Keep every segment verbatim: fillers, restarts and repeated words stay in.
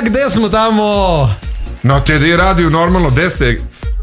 gde smo tamo? No, te di radio normalno, gde ste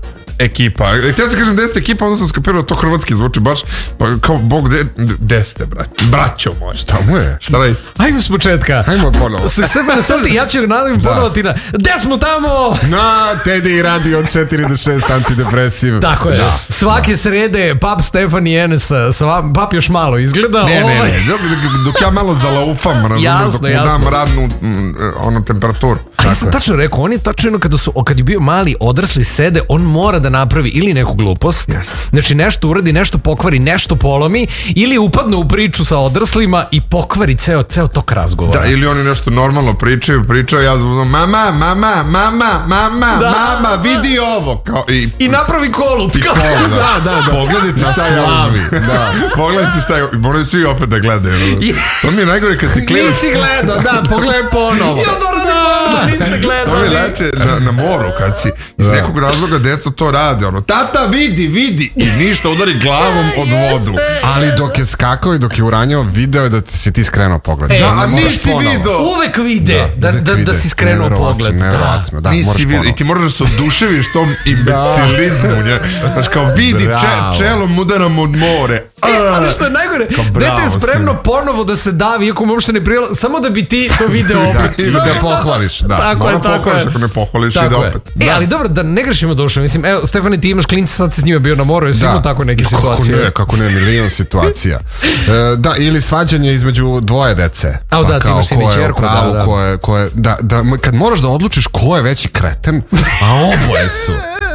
ekipa. Htio se kažem gde ste ekipa, onda sam skapirao to hrvatski zvuči baš, pa kao bog, gde ste, brać? Braćo moj. Šta mu je? Šta radi? Ajmo s početka. Ajmo ponovo. Stefane, sad ti, ja ću nadavim ponovo ti na... Gde smo tamo? Na Teddy radio od četiri do šest antidepresiv. Tako je. Da. Svake srede, pap Stefan i Enes, pap još malo izgleda. Ne, ne, ne. Dok ja malo zalaufam, razumiješ, dok mu dam radnu ono temperaturu. Ali ja sam tačno rekao, on je tačno kada su, kad je bio mali, odrasli sede, on mora da napravi ili neku glupost, Jeste. znači nešto uradi, nešto pokvari, nešto polomi, ili upadne u priču sa odraslima i pokvari ceo, ceo tok razgovora. Da, ili oni nešto normalno pričaju, pričaju, ja zvučam, mama, mama, mama, mama, da, mama, vidi ovo. Kao, i, I napravi kolut. I kolut, da. Da, da, da. Pogledajte šta je ovo. Da. Pogledajte šta je ovo. Moraju svi opet da gledaju. To mi je najgore kad si klinac. Nisi gledao, da, pogledaj ponovo. Ja to radim ponovo, niste gledali. To mi leče na, na moru kad si iz nekog razloga deca to rade. Ono, tata vidi, vidi. I ništa, udari glavom od vodu. Ali dok je skakao i dok je uranjao, video je da si ti skrenuo pogled. E, da, a nisi video. Uvek vide da, da, da, da si skrenuo pogled. Nevjerovatno, da, nisi video. I ti moraš da se oduševiš tom imbecilizmu. Znaš, kao vidi, če, čelom udaram od more. E, ali što je najgore, dete je spremno ponovo da se davi, iako mu uopšte ne prijela, samo da bi ti to video opet. I da pohvališ. Da. Tako je, tako je. Ako ne pohvališ i da opet. E, ali dobro, da ne grešimo dušu. Mislim, evo, Stefane, ti imaš klinca, sad si s njima bio na moru, jesi imao tako neke situacije? Kako ne, kako ne, milion situacija. E, da, ili svađanje između dvoje dece. A, da, ti imaš sin i ćerku, da, da. Koje, koje, da, da, kad moraš da odlučiš ko je veći kreten, a oboje su.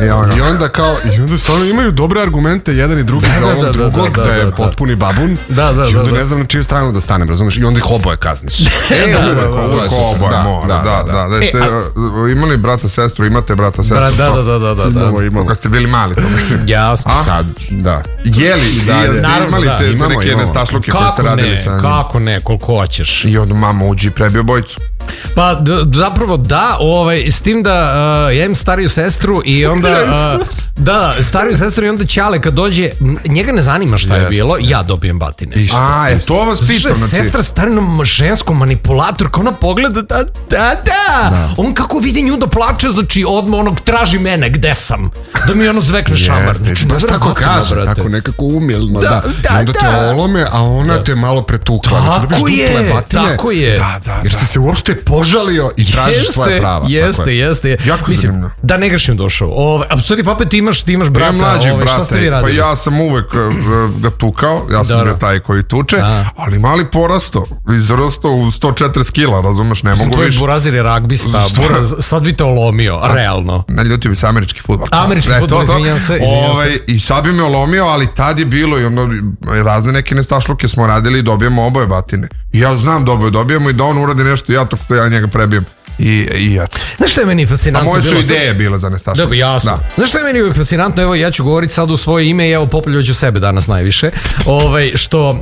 I onda kao, i onda stvarno imaju dobre argumente jedan i drugi za ovog drugog, da je potpuni babun. Da, da, i onda ne znam na čiju stranu da stanem, razumiješ? I onda ih oboje kazniš. E, uvek oboje mora, da, da. Da ste imali brata, sestru, imate brata, sestru. Da, da, da, da, da. Kad ste bili mali, to mislim. Jasno. Sad, da. Jeli, jeste imali te neke nestašluke koje ste radili sa njim? Kako ne, koliko hoćeš. I onda mama uđi i prebio bojicu. Pa d- zapravo da, ovaj, s tim da uh, ja imam stariju sestru i onda uh, da, stariju sestru i onda Ćale kad dođe, njega ne zanima šta je bilo, ja dobijem batine. A, je to vas pitam. Znači, sestra starinom ženskom manipulatorka, ona pogleda da, da, da, on kako vidi nju da plače, znači odmah onog traži mene, gde sam, da mi ono zvekne šamar. Znači, baš tako kaže, tako nekako umilno, da, onda te olome, a ona te malo pretukla, znači dobiš duple batine. Tako je, da, da, jer si se uopšte požalio i tražiš jeste, svoje prava. Jeste, jeste. Jako mislim, zanimno. Da ne grešim došao. Ove, a sorry, pape, ti imaš, ti imaš brata. Ja mlađih ove, brata. Šta ste vi radili? Pa ja sam uvek ga tukao. Ja sam bio taj koji tuče. A. Ali mali porasto. Izrastao u sto četrdeset kila, razumeš, ne mogu Tvoj više. Tvoj burazir je ragbista. Buraz, sad bi te olomio, realno. Ne, ljudi bi se američki fudbal. Američki fudbal, izvinjam se. Izvinjam Ove, se. I sad bi me olomio, ali tad je bilo i onda razne neke nestašluke smo radili i dobijemo oboje batine. I ja znam da oboje dobijemo i da on uradi nešto, ja to što ja njega prebijem. I, i eto. Znaš što je meni fascinantno? A moje su bilo ideje bile za nestašluke. Da, jasno. Da. Znaš što je meni uvijek fascinantno? Evo, ja ću govoriti sad u svoje ime i evo, popljuvaću sebe danas najviše. Ovaj, što, uh,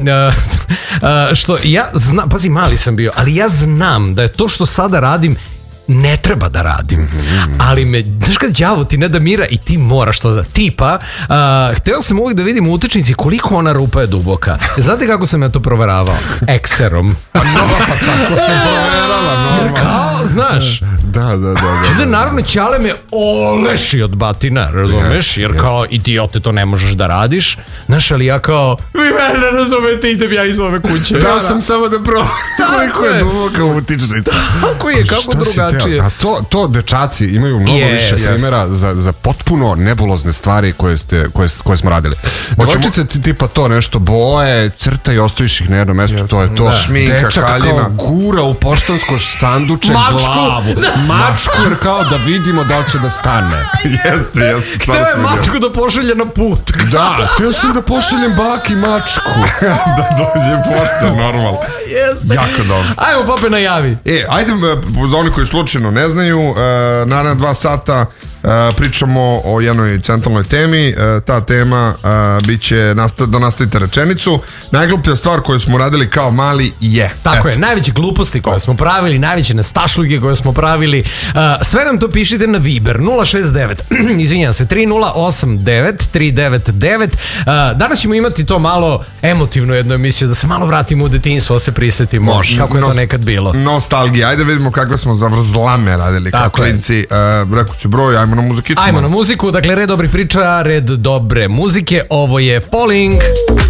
uh, što ja znam, pazi, mali sam bio, ali ja znam da je to što sada radim ne treba da radim, mm-hmm. ali me, znaš kad đavo ti ne da mira i ti moraš to za tipa, uh, hteo sam uvijek da vidim u utakmici koliko ona rupa je duboka. Znate kako sam ja to proveravao? Ekserom. Pa no, pa tako se proverala, normalno. Jer kao, znaš, da, da, da, da, da, naravno Ćale me oleši od batina, razumeš, jer jest, kao idiote to ne možeš da radiš, znaš, ali ja kao, vi mene ne razumete, idem ja iz ove kuće. Da, da sam samo da provam koliko je duboka utičnica. Kako je, kako drugačije. A to, to dečaci imaju mnogo yes, više yes. primjera za, za potpuno nebulozne stvari koje, ste, koje, koje smo radili. Devojčice tipa to nešto boje, crta i ostaviš ih na jednom mjestu, yes. to je to. Da. Šminka, dečak kaljina. Kao gura u poštansko sanduče glavu. Mačku, jer kao da vidimo da li će da stane. Jeste, jeste. Hteo je mačku da pošalje na put. Da, hteo sam da pošaljem baki mačku. Da dođe pošta, normalno. Jeste. Jako dobro. Ajmo, pape, najavi. E, ajde, za oni koji slučajno ne znaju, uh, naravno dva sata uh, pričamo o jednoj centralnoj temi. Ta tema biće nastav, da nastavite rečenicu. Najgluplja stvar koju smo radili kao mali je. Tako Eto. je, najveće gluposti koje smo pravili, najveće nestašluge koje smo pravili. Sve nam to pišite na Viber nula šest devet, izvinjam se, tri nula osam devet tri devet devet. Danas ćemo imati to malo emotivnu jednu emisiju, da se malo vratimo u detinjstvo, da se prisjetimo Može. kako je to nekad bilo. Nostalgija, ajde vidimo kakve smo zavrzlame radili kao klinci. Uh, rekao si broj, ajmo na muzikicu. Ajmo na muziku, dakle red dobrih priča, red dobre muzike, ovo je Polling.